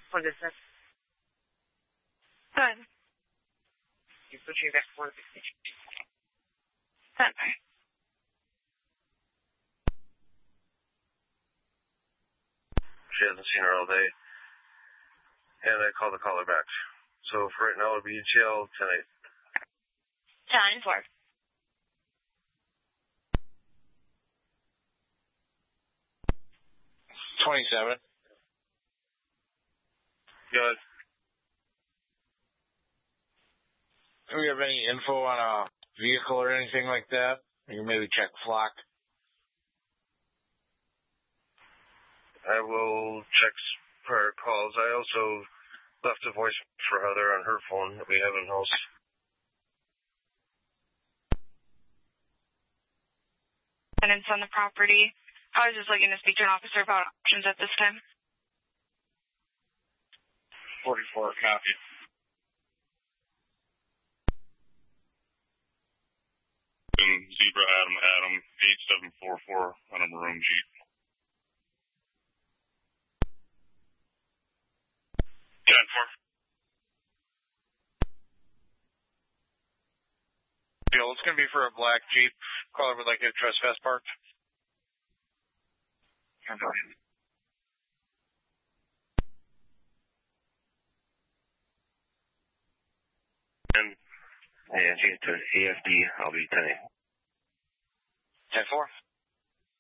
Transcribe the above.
What is this? Good. You switching back to 160. Good. She hasn't seen her all day. And I called the caller back. So for right now, it'll be ETL tonight. 10-4. $27. Good. Do we have any info on a vehicle or anything like that? You can maybe check Flock. I will check prior calls. I also left a voice for Heather on her phone that we have in-house. Tenants on the property. I was just looking to speak to an officer about options at this time. 44, copy. Zebra Adam 8744 on a maroon Jeep. 10-4. Bill, it's going to be for a black Jeep. Caller would like to trespass parked. 10-4. And change to AFD, I'll be 10-8. 10-4.